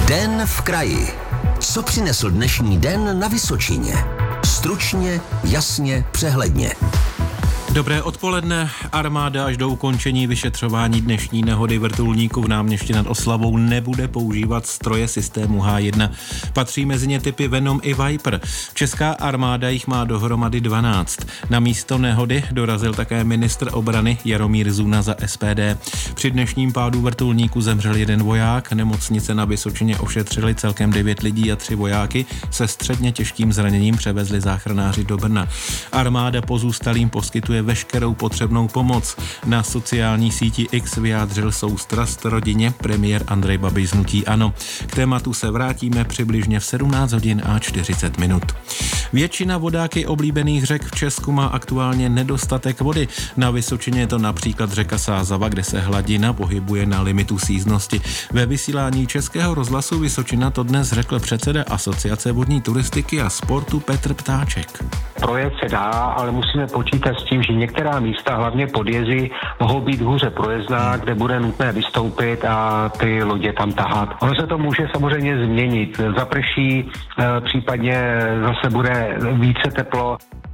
Den v kraji. Co přinesl dnešní den na Vysočině? Stručně, jasně, přehledně. Dobré odpoledne. Armáda až do ukončení vyšetřování dnešní nehody vrtulníku v Náměšti nad Oslavou nebude používat stroje systému H1. Patří mezi ně typy Venom i Viper. Česká armáda jich má dohromady 12. Na místo nehody dorazil také ministr obrany Jaromír Zuna za SPD. Při dnešním pádu vrtulníku zemřel jeden voják. Nemocnice na Vysočině ošetřili celkem 9 lidí a 3 vojáky se středně těžkým zraněním převezli záchranáři do Brna. Armáda pozůstalým poskytuje veškerou potřebnou pomoc. Na sociální síti X vyjádřil soustrast rodině premiér Andrej Babiš z hnutí ANO. K tématu se vrátíme přibližně v 17 hodin a 40 minut. Většina vodáky oblíbených řek v Česku má aktuálně nedostatek vody. Na Vysočině je to například řeka Sázava, kde se hladina pohybuje na limitu sjízdnosti. Ve vysílání Českého rozhlasu Vysočina to dnes řekl předseda Asociace vodní turistiky a sportu Petr Ptáček. Projet se dá, ale musíme počítat s tím, že některá místa, hlavně podjezy, mohou být hůře projezdná, kde bude nutné vystoupit a ty lodě tam tahat. Ono se to může samozřejmě změnit. Zaprší, případně zase bude více teplo.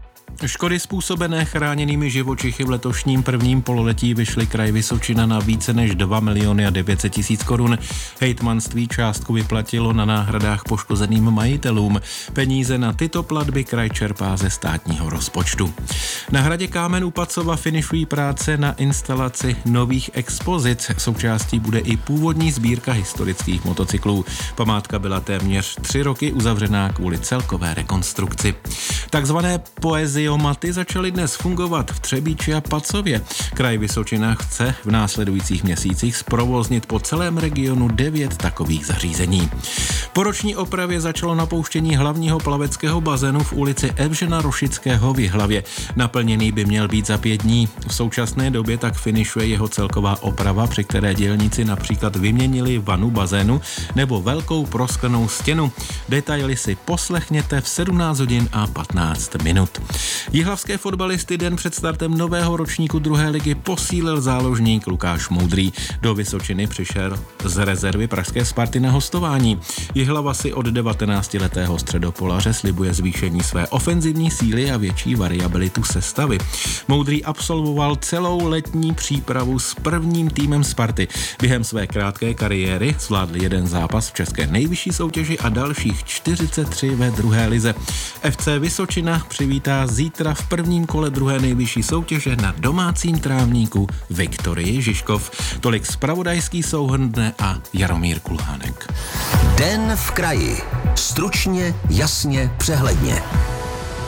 Škody způsobené chráněnými živočichy v letošním prvním pololetí vyšly kraj Vysočina na více než 2 miliony a 900 tisíc korun. Hejtmanství částku vyplatilo na náhradách poškozeným majitelům. Peníze na tyto platby kraj čerpá ze státního rozpočtu. Na hradě Kámen u Pacova finišují práce na instalaci nových expozic. Součástí bude i původní sbírka historických motocyklů. Památka byla téměř 3 roky uzavřená kvůli celkové rekonstrukci. Takzvané poeziomaty začaly dnes fungovat v Třebíči a Pacově. Kraj Vysočina chce v následujících měsících zprovoznit po celém regionu 9 takových zařízení. Po roční opravě začalo napouštění hlavního plaveckého bazénu v ulici Evžena Rošického v Jihlavě. Naplněný by měl být za 5 dní. V současné době tak finišuje jeho celková oprava, při které dělníci například vyměnili vanu bazénu nebo velkou prosklenou stěnu. Detaily si poslechněte v 17 hodin a 15 minut. Jihlavské fotbalisty den před startem nového ročníku 2. ligy posílil záložník Lukáš Moudrý. Do Vysočiny přišel z rezervy pražské Sparty na hostování. Jihlava si od 19letého středopolaře slibuje zvýšení své ofenzivní síly a větší variabilitu sestavy. Moudrý absolvoval celou letní přípravu s prvním týmem Sparty. Během své krátké kariéry zvládl jeden zápas v české nejvyšší soutěži a dalších 43 ve 2. lize. FC Vysočina přivítá zítra v prvním kole 2. nejvyšší soutěže na domácím trávníku Viktorii Žižkov. Tolik zpravodajský souhrn dne a Jaromír Kulhánek. Den v kraji. Stručně, jasně, přehledně.